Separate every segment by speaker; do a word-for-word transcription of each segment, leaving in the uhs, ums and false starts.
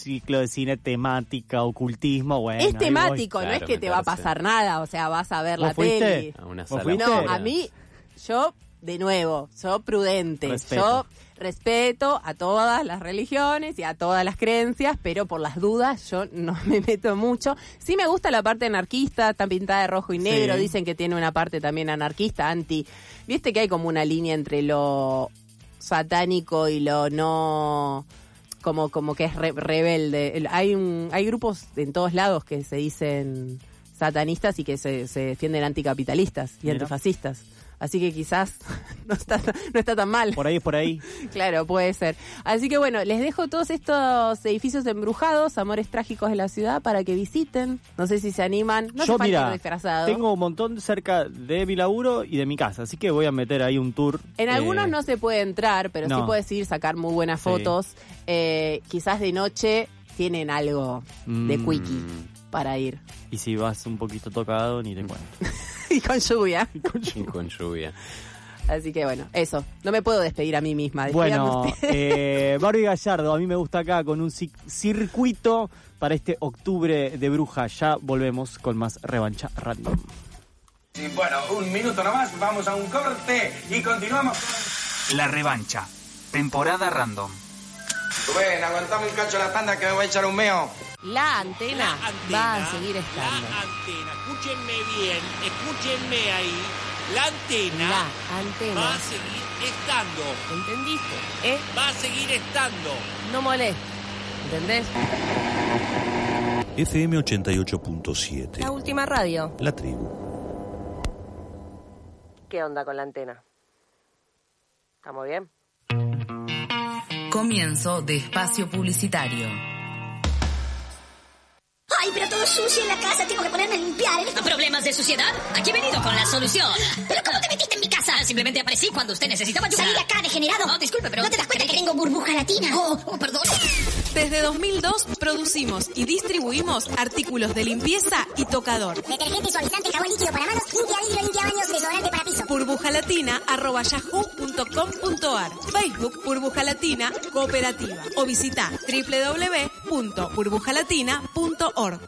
Speaker 1: ciclo de cine temática, ocultismo, bueno.
Speaker 2: Es temático,
Speaker 3: voy.
Speaker 2: no
Speaker 3: Claro,
Speaker 2: es que
Speaker 3: me
Speaker 2: te va a
Speaker 3: parece.
Speaker 2: pasar nada, o sea, vas a ver
Speaker 1: ¿Vos
Speaker 2: la
Speaker 1: fuiste?
Speaker 2: tele.
Speaker 3: A una
Speaker 1: ¿Vos
Speaker 3: sala
Speaker 1: fuiste?
Speaker 2: No,
Speaker 3: entera.
Speaker 2: a mí, yo, de nuevo, yo prudente.
Speaker 1: Respeto.
Speaker 2: Yo respeto a todas las religiones y a todas las creencias, pero por las dudas yo no me meto mucho. Sí me gusta la parte anarquista, está pintada de rojo y negro,
Speaker 1: Sí.
Speaker 2: dicen que tiene una parte también anarquista, anti... Viste que hay como una línea entre lo satánico y lo no... como como que es re- rebelde. El- Hay un, hay grupos en todos lados que se dicen satanistas y que se, se defienden anticapitalistas y
Speaker 1: Mira.
Speaker 2: antifascistas. Así que quizás no está, no está tan mal.
Speaker 1: Por ahí es por ahí.
Speaker 2: Claro, puede ser. Así que bueno, les dejo todos estos edificios embrujados, amores trágicos de la ciudad, para que visiten. No sé si se animan. No
Speaker 1: Yo,
Speaker 2: hace falta ir
Speaker 1: mira,
Speaker 2: disfrazado.
Speaker 1: tengo un montón cerca de mi laburo y de mi casa, así que voy a meter ahí un tour.
Speaker 2: En
Speaker 1: eh,
Speaker 2: algunos no se puede entrar, pero
Speaker 1: no.
Speaker 2: sí puedes ir, sacar muy buenas
Speaker 1: Sí.
Speaker 2: fotos. Eh, quizás de noche tienen algo de
Speaker 1: Mm.
Speaker 2: quickie para ir.
Speaker 1: Y si vas un poquito tocado, ni te cuento.
Speaker 2: Y con lluvia.
Speaker 3: Y con lluvia.
Speaker 2: Así que bueno, eso. No me puedo despedir a mí misma. Despídame
Speaker 1: Bueno,
Speaker 2: usted.
Speaker 1: eh, Barbie Gallardo, a mí me gusta acá con un ci- circuito para este octubre de bruja. Ya volvemos con más Revancha Random.
Speaker 4: Y bueno, un minuto nomás, vamos a un corte y continuamos con...
Speaker 5: La Revancha, temporada random.
Speaker 4: Rubén, aguantame un cacho la tanda que me voy a echar un meo.
Speaker 2: La antena,
Speaker 6: La antena,
Speaker 2: va a seguir estando.
Speaker 6: La antena, escúchenme bien, escúchenme ahí. La antena
Speaker 2: La antena.
Speaker 6: va a seguir estando.
Speaker 2: ¿Entendiste? ¿Eh?
Speaker 6: Va a seguir estando.
Speaker 2: No molestes. ¿Entendés?
Speaker 7: F M ochenta y ocho punto siete.
Speaker 2: La última radio.
Speaker 7: La tribu.
Speaker 2: ¿Qué onda con la antena? ¿Estamos bien?
Speaker 8: Comienzo de espacio publicitario.
Speaker 9: Ay, pero todo sucio en la casa, tengo que ponerme a limpiar.
Speaker 10: ¿Problemas de suciedad? Aquí he venido con la solución.
Speaker 9: ¿Pero cómo te metiste en mi casa?
Speaker 10: Simplemente aparecí cuando usted necesitaba ayuda.
Speaker 9: Salí de acá, degenerado.
Speaker 10: Oh, disculpe, pero...
Speaker 9: ¿No te das cuenta que tengo burbuja latina?
Speaker 10: Oh, oh, perdón.
Speaker 8: Desde dos mil dos producimos y distribuimos artículos de limpieza y tocador.
Speaker 9: Detergente, suavizante, jabón líquido para manos, limpia vidrio, limpia baños, desodorante para piso.
Speaker 8: burbujalatina arroba yahoo punto com punto ar. Facebook Burbuja Latina Cooperativa. O visita doble u doble u doble u punto burbujalatina punto org.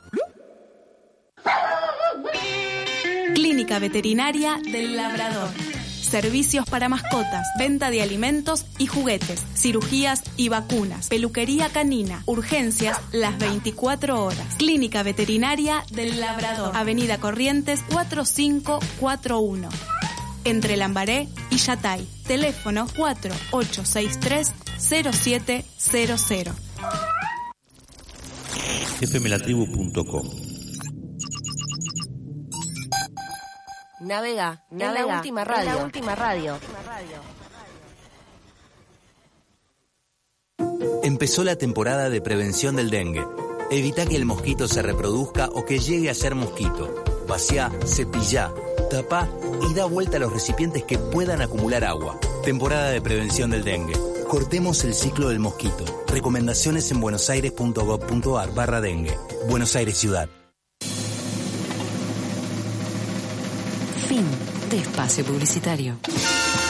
Speaker 8: Clínica Veterinaria del Labrador. Servicios para mascotas, venta de alimentos y juguetes, cirugías y vacunas, peluquería canina, urgencias las veinticuatro horas. Clínica Veterinaria del Labrador, Avenida Corrientes cuatro cinco cuatro uno. Entre Lambaré y Yatay. Teléfono cuatro ocho seis tres cero siete cero cero.
Speaker 7: F M la tribu punto com.
Speaker 2: Navega,
Speaker 8: navega,
Speaker 2: en la última radio.
Speaker 8: en la
Speaker 2: última radio.
Speaker 11: Empezó la temporada de prevención del dengue. Evita que el mosquito se reproduzca o que llegue a ser mosquito. Vaciá, cepillá, tapá y da vuelta a los recipientes que puedan acumular agua. Temporada de prevención del dengue. Cortemos el ciclo del mosquito. Recomendaciones en buenosaires punto gov punto ar barra dengue. Buenos Aires Ciudad.
Speaker 8: Fin de espacio publicitario.